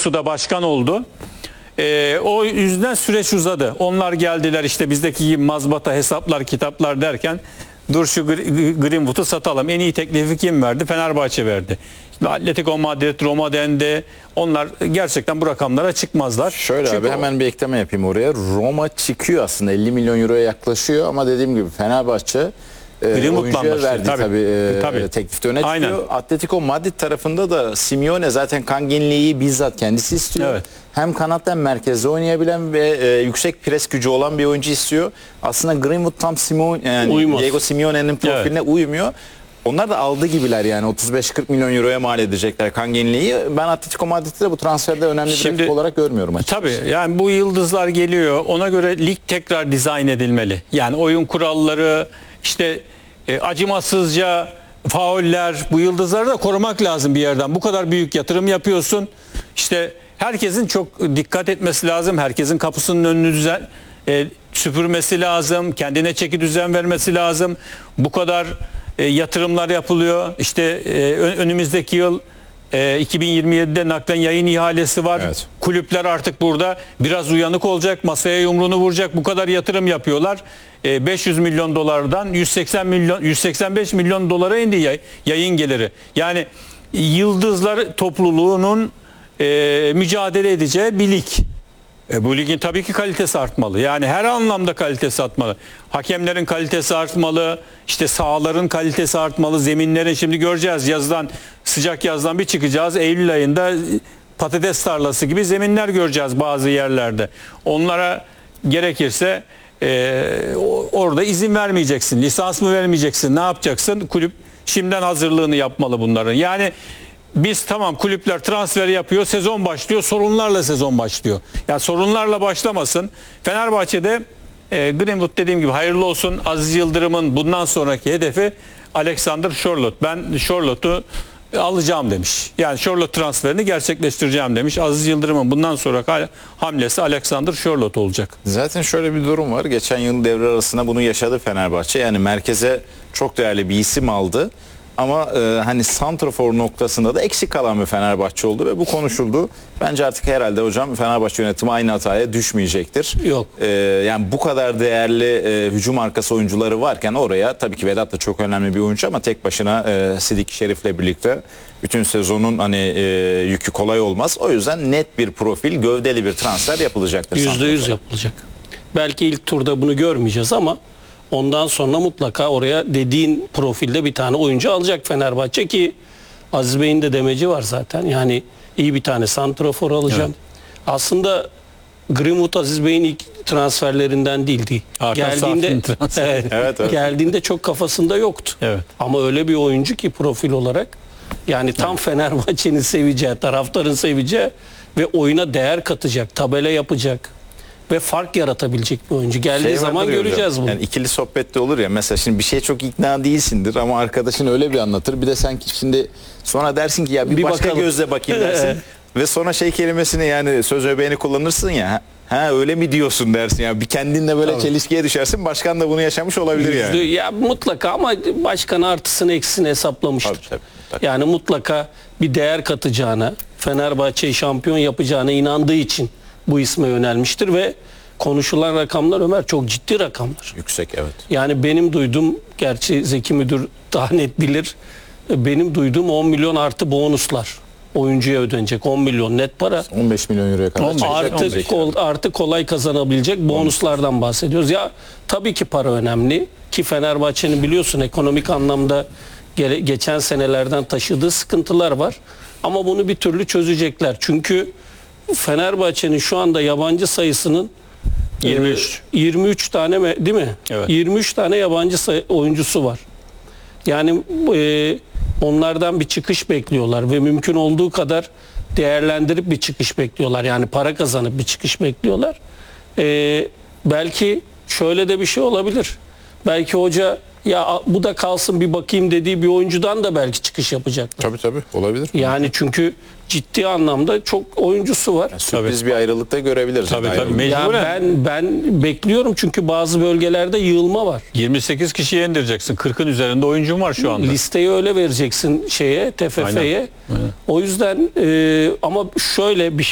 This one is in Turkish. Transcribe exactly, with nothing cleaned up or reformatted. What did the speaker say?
Aksu da başkan oldu. Ee, o yüzden süreç uzadı. Onlar geldiler işte bizdeki gibi mazbata hesaplar, kitaplar derken dur şu Greenwood'u satalım. En iyi teklifi kim verdi? Fenerbahçe verdi. Şimdi Atletico Madrid, Roma dendi. Onlar gerçekten bu rakamlara çıkmazlar. Şöyle Çünkü abi hemen bir ekleme yapayım oraya. Roma çıkıyor aslında, elli milyon euroya yaklaşıyor ama dediğim gibi Fenerbahçe e, oyuncuya verdi tabii, tabii, e, tabii. teklifte öne çıkıyor. Aynen. Atletico Madrid tarafında da Simeone zaten Kanginli'yi bizzat kendisi istiyor. Evet. Hem kanatta hem merkezde oynayabilen ve e, yüksek pres gücü olan bir oyuncu istiyor. Aslında Greenwood tam Simeone, yani Diego Simeone'nin profiline evet. uymuyor. Onlar da aldı gibiler yani otuz beş kırk milyon euroya mal edecekler Kanginli'yi. Ben Atletico Madrid'i de bu transferde önemli bir Şimdi, rakip olarak görmüyorum açıkçası. Tabii yani bu yıldızlar geliyor. Ona göre lig tekrar dizayn edilmeli. Yani oyun kuralları, işte e, acımasızca fauller, bu yıldızları da korumak lazım bir yerden. Bu kadar büyük yatırım yapıyorsun. İşte herkesin çok dikkat etmesi lazım. Herkesin kapısının önünü düzen, e, süpürmesi lazım. Kendine çeki düzen vermesi lazım. Bu kadar e, yatırımlar yapılıyor. İşte e, önümüzdeki yıl e, iki bin yirmi yedi'de naklen yayın ihalesi var. Evet. Kulüpler artık burada biraz uyanık olacak. Masaya yumruğunu vuracak. Bu kadar yatırım yapıyorlar. E, beş yüz milyon dolardan yüz seksen milyon, yüz seksen beş milyon dolara indi yay, yayın geliri. Yani yıldızlar topluluğunun e, mücadele edeceği bir lig. E, bu ligin tabii ki kalitesi artmalı. Yani her anlamda kalitesi artmalı. Hakemlerin kalitesi artmalı. İşte sahaların kalitesi artmalı. Zeminlerin, şimdi göreceğiz yazdan, sıcak yazdan bir çıkacağız. Eylül ayında patates tarlası gibi zeminler göreceğiz bazı yerlerde. Onlara gerekirse e, orada izin vermeyeceksin. Lisans mı vermeyeceksin? Ne yapacaksın? Kulüp şimdiden hazırlığını yapmalı bunların. Yani biz tamam, kulüpler transfer yapıyor, sezon başlıyor, sorunlarla sezon başlıyor. Yani sorunlarla başlamasın. Fenerbahçe'de e, Greenwood dediğim gibi hayırlı olsun. Aziz Yıldırım'ın bundan sonraki hedefi Alexander Sörloth. Ben Sörloth'u alacağım demiş. Yani Sörloth transferini gerçekleştireceğim demiş. Aziz Yıldırım'ın bundan sonraki hamlesi Alexander Sörloth olacak. Zaten şöyle bir durum var. Geçen yıl devre arasında bunu yaşadı Fenerbahçe. Yani merkeze çok değerli bir isim aldı. Ama e, hani santrafor noktasında da eksik kalan bir Fenerbahçe oldu ve bu konuşuldu. Bence artık herhalde hocam Fenerbahçe yönetimi aynı hataya düşmeyecektir. Yok. E, yani bu kadar değerli e, hücum arkası oyuncuları varken oraya, tabii ki Vedat da çok önemli bir oyuncu ama tek başına e, Sidik Şerif'le birlikte bütün sezonun hani e, yükü kolay olmaz. O yüzden net bir profil, gövdeli bir transfer yapılacaktır. yüzde yüz yapılacak. Belki ilk turda bunu görmeyeceğiz ama ondan sonra mutlaka oraya dediğin profilde bir tane oyuncu alacak Fenerbahçe ki Aziz Bey'in de demeci var zaten. Yani iyi bir tane santrafor alacağım. Evet. Aslında Greenwood Aziz Bey'in ilk transferlerinden değildi. Arka geldiğinde evet, evet, evet. geldiğinde çok kafasında yoktu. Evet. Ama öyle bir oyuncu ki profil olarak, yani tam evet. Fenerbahçe'nin seveceği, taraftarın seveceği ve oyuna değer katacak, tabela yapacak ve fark yaratabilecek bir oyuncu. Geldiği şey zaman göreceğiz hocam. Bunu. Yani ikili sohbette olur ya, mesela şimdi bir şeye çok ikna değilsindir ama arkadaşın öyle bir anlatır. Bir de sen şimdi sonra dersin ki ya bir, bir başka bakalım. Gözle bakayım dersin. Ve sonra şey kelimesini, yani söz öbeğini kullanırsın ya. Ha öyle mi diyorsun dersin ya. Bir kendinle böyle Tabii. çelişkiye düşersin. Başkan da bunu yaşamış olabilir yani. Ya mutlaka, ama başkan artısını eksisini hesaplamıştır. Tabii, tabii, tabii. Yani mutlaka bir değer katacağına, Fenerbahçe'yi şampiyon yapacağına inandığı için bu isme yönelmiştir ve konuşulan rakamlar Ömer çok ciddi rakamlar. Yüksek, evet. Yani benim duyduğum, gerçi Zeki Müdür daha net bilir, benim duyduğum on milyon artı bonuslar oyuncuya ödenecek, on milyon net para. on beş milyon euroya kadar. Artı, kol, artı kolay kazanabilecek bonuslardan bahsediyoruz. Ya tabii ki para önemli ki Fenerbahçe'nin biliyorsun ekonomik anlamda gele, geçen senelerden taşıdığı sıkıntılar var. Ama bunu bir türlü çözecekler. Çünkü Fenerbahçe'nin şu anda yabancı sayısının yirmi üç yirmi üç tane mi, değil mi? Evet. yirmi üç tane yabancı sayı, oyuncusu var. Yani e, onlardan bir çıkış bekliyorlar ve mümkün olduğu kadar değerlendirip bir çıkış bekliyorlar. Yani para kazanıp bir çıkış bekliyorlar. E, belki şöyle de bir şey olabilir. Belki hoca ya bu da kalsın bir bakayım dediği bir oyuncudan da belki çıkış yapacaklar. Tabii tabii olabilir. Yani çünkü ciddi anlamda çok oyuncusu var. Yani sürpriz tabii. bir ayrılık da görebiliriz. Tabii tabii. Ya ben ben bekliyorum çünkü bazı bölgelerde yığılma var. yirmi sekiz kişiye indireceksin. kırkın üzerinde oyuncun var şu anda. Listeyi öyle vereceksin şeye, T F F'ye. O yüzden e, ama şöyle bir